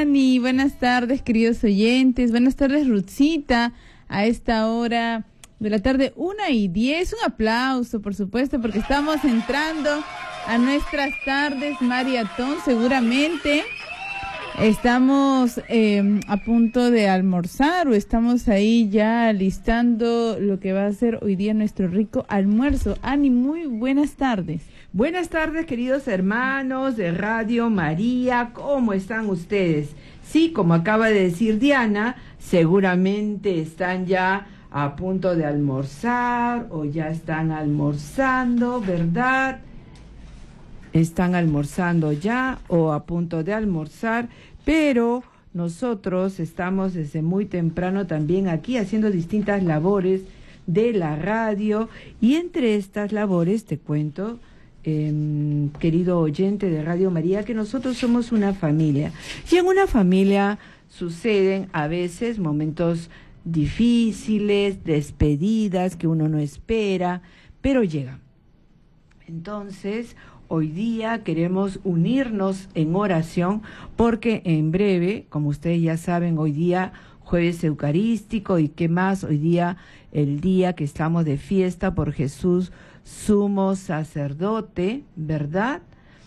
Ani, buenas tardes, queridos oyentes. Buenas tardes, Ruthcita, a esta hora de la tarde, 1:10. Un aplauso, por supuesto, porque estamos entrando a nuestras tardes maratón, seguramente. Estamos a punto de almorzar o estamos ahí ya listando lo que va a ser hoy día nuestro rico almuerzo. Ani, muy buenas tardes. Buenas tardes, queridos hermanos de Radio María, ¿cómo están ustedes? Sí, como acaba de decir Diana, seguramente están ya a punto de almorzar o ya están almorzando, ¿verdad? Están almorzando ya o a punto de almorzar, pero nosotros estamos desde muy temprano también aquí haciendo distintas labores de la radio, y entre estas labores te cuento, querido oyente de Radio María, que nosotros somos una familia, y en una familia suceden a veces momentos difíciles, despedidas que uno no espera, pero llegan. Entonces, hoy día queremos unirnos en oración porque en breve, como ustedes ya saben, hoy día jueves eucarístico, y qué más, hoy día el día que estamos de fiesta por Jesús sumo sacerdote, ¿verdad?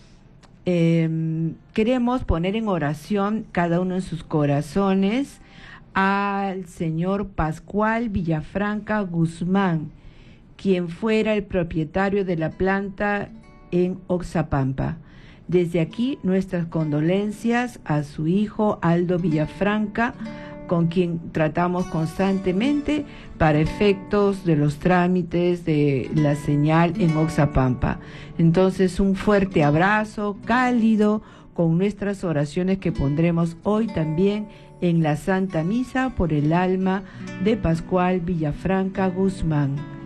Queremos poner en oración cada uno en sus corazones al señor Pascual Villafranca Guzmán, quien fuera el propietario de la planta en Oxapampa. Desde aquí nuestras condolencias a su hijo Aldo Villafranca, con quien tratamos constantemente para efectos de los trámites de la señal en Oxapampa. Entonces, un fuerte abrazo cálido con nuestras oraciones que pondremos hoy también en la Santa Misa por el alma de Pascual Villafranca Guzmán.